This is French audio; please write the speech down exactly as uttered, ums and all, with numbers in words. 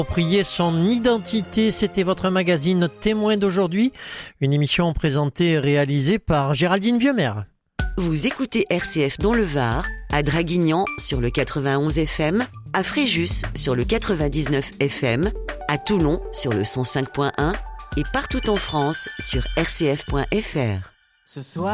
Approprier son identité, c'était votre magazine Témoin d'aujourd'hui, une émission présentée et réalisée par Géraldine Vieumer. Vous écoutez R C F dans le Var, à Draguignan sur le quatre-vingt-onze F M, à Fréjus sur le quatre-vingt-dix-neuf F M, à Toulon sur le cent cinq point un et partout en France sur r c f point f r. Ce soir